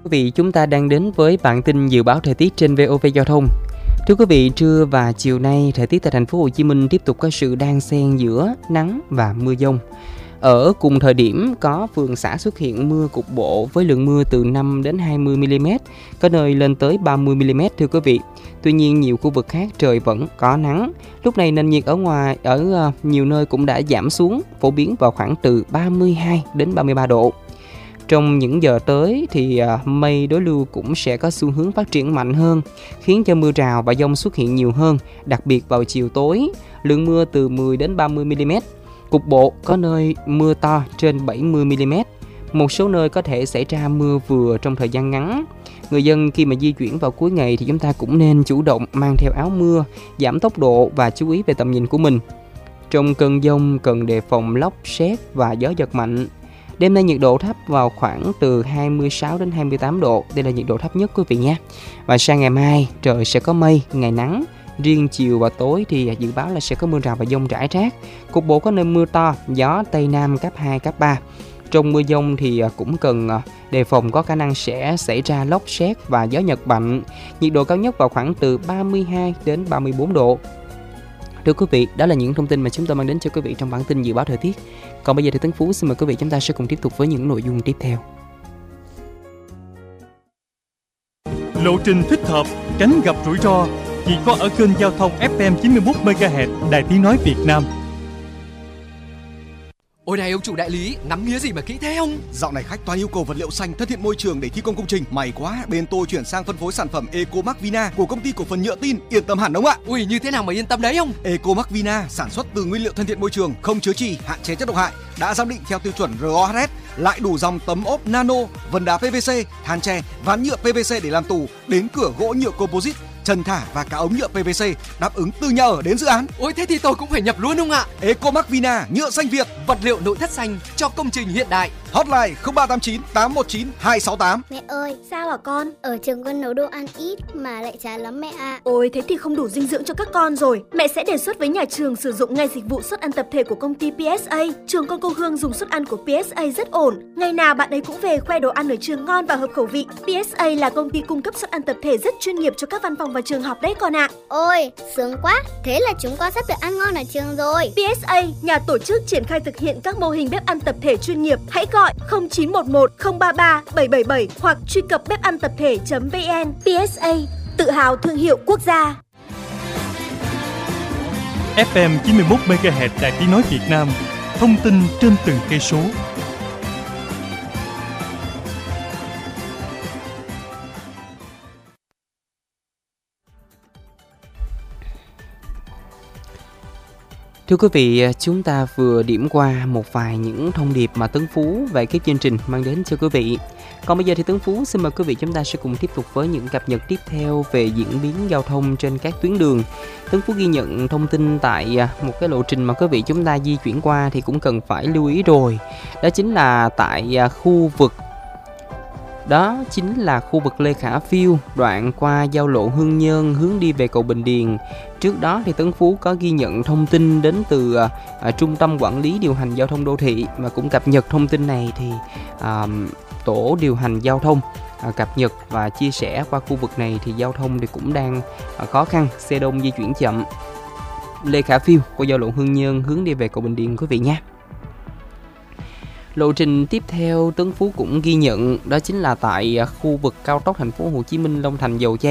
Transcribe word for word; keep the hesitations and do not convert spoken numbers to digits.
Quý vị, chúng ta đang đến với bản tin dự báo thời tiết trên vê o vê Giao thông. Thưa quý vị, trưa và chiều nay, thời tiết tại thành phố Hồ Chí Minh tiếp tục có sự đan xen giữa nắng và mưa dông. Ở cùng thời điểm có phường xã xuất hiện mưa cục bộ với lượng mưa từ năm đến hai mươi mi-li-mét, có nơi lên tới ba mươi mi-li-mét thưa quý vị. Tuy nhiên nhiều khu vực khác trời vẫn có nắng. Lúc này nền nhiệt ở ngoài ở nhiều nơi cũng đã giảm xuống, phổ biến vào khoảng từ ba mươi hai đến ba mươi ba độ. Trong những giờ tới thì mây đối lưu cũng sẽ có xu hướng phát triển mạnh hơn, khiến cho mưa rào và dông xuất hiện nhiều hơn, đặc biệt vào chiều tối, lượng mưa từ mười đến ba mươi mi-li-mét. Cục bộ có nơi mưa to trên bảy mươi mi-li-mét. Một số nơi có thể xảy ra mưa vừa trong thời gian ngắn. Người dân khi mà di chuyển vào cuối ngày thì chúng ta cũng nên chủ động mang theo áo mưa, giảm tốc độ và chú ý về tầm nhìn của mình. Trong cơn dông cần đề phòng lốc, sét và gió giật mạnh. Đêm nay nhiệt độ thấp vào khoảng từ hai mươi sáu đến hai mươi tám độ. Đây là nhiệt độ thấp nhất quý vị nhé. Và sang ngày mai trời sẽ có mây, ngày nắng. Riêng chiều và tối thì dự báo là sẽ có mưa rào và dông rải rác. Cục bộ có nơi mưa to, gió Tây Nam cấp hai, cấp ba. Trong mưa dông thì cũng cần đề phòng có khả năng sẽ xảy ra lốc sét và gió giật mạnh. Nhiệt độ cao nhất vào khoảng từ ba mươi hai đến ba mươi bốn độ. Thưa quý vị, đó là những thông tin mà chúng tôi mang đến cho quý vị trong bản tin dự báo thời tiết. Còn bây giờ thì Tấn Phú xin mời quý vị chúng ta sẽ cùng tiếp tục với những nội dung tiếp theo. Lộ trình thích hợp, tránh gặp rủi ro chỉ có ở kênh giao thông ép em chín mươi mốt mê ga héc Đài Tiếng nói Việt Nam. Ôi này ông chủ đại lý, ngắm nghía gì mà kỹ thế ông? Dạo này khách toàn yêu cầu vật liệu xanh thân thiện môi trường để thi công công trình. May quá, bên tôi chuyển sang phân phối sản phẩm Ecomac Vina của công ty cổ phần nhựa tin, yên tâm hẳn ông ạ. Ui, như thế nào mà yên tâm đấy ông? Ecomac Vina sản xuất từ nguyên liệu thân thiện môi trường, không chứa chì, hạn chế chất độc hại, đã giám định theo tiêu chuẩn rờ o hát ét, lại đủ dòng tấm ốp nano, vân đá pê vê xê, than tre, ván nhựa pê vê xê để làm tủ, đến cửa gỗ nhựa composite, trần thả và cả ống nhựa pê vê xê, đáp ứng từ nhà ở đến dự án. Ôi thế thì tôi cũng phải nhập luôn ông ạ. Ecomac Vina, nhựa xanh Việt, vật liệu nội thất xanh cho công trình hiện đại. Hotline không ba tám chín tám một chín hai sáu tám. Mẹ ơi, sao hả con? Ở trường con nấu đồ ăn ít mà lại chán lắm mẹ ạ. Ôi thế thì không đủ dinh dưỡng cho các con rồi. Mẹ sẽ đề xuất với nhà trường sử dụng ngay dịch vụ suất ăn tập thể của công ty pê ét a. Trường con cô Hương dùng suất ăn của pê ét a rất ổn. Ngày nào bạn ấy cũng về khoe đồ ăn ở trường ngon và hợp khẩu vị. pê ét a là công ty cung cấp suất ăn tập thể rất chuyên nghiệp cho các văn phòng và trường học đấy con ạ. Ôi, sướng quá. Thế là chúng con sắp được ăn ngon ở trường rồi. pê ét a, nhà tổ chức triển khai thực hiện các mô hình bếp ăn tập thể chuyên nghiệp. Hãy gọi không chín một một không ba ba bảy bảy bảy hoặc truy cập bếp ăn tập thể chấm vn. pê ét a, tự hào thương hiệu quốc gia. ép em chín mươi mốt mê ga héc Đài Tiếng nói Việt Nam, thông tin trên từng cây số. Thưa quý vị, chúng ta vừa điểm qua một vài những thông điệp mà Tấn Phú về cái chương trình mang đến cho quý vị. Còn bây giờ thì Tấn Phú xin mời quý vị chúng ta sẽ cùng tiếp tục với những cập nhật tiếp theo về diễn biến giao thông trên các tuyến đường. Tấn Phú ghi nhận thông tin tại một cái lộ trình mà quý vị chúng ta di chuyển qua thì cũng cần phải lưu ý rồi. Đó chính là tại khu vực Đó chính là khu vực Lê Khả Phiêu, đoạn qua giao lộ Hương Nhơn hướng đi về cầu Bình Điền. Trước đó thì Tấn Phú có ghi nhận thông tin đến từ à, Trung tâm Quản lý Điều hành Giao thông Đô thị, mà cũng cập nhật thông tin này thì à, Tổ điều hành giao thông à, cập nhật và chia sẻ qua khu vực này thì giao thông thì cũng đang à, khó khăn, xe đông di chuyển chậm. Lê Khả Phiêu qua giao lộ Hương Nhơn hướng đi về cầu Bình Điền quý vị nhé. Lộ trình tiếp theo Tấn Phú cũng ghi nhận đó chính là tại khu vực cao tốc thành phố Hồ Chí Minh Long Thành Dầu Giang.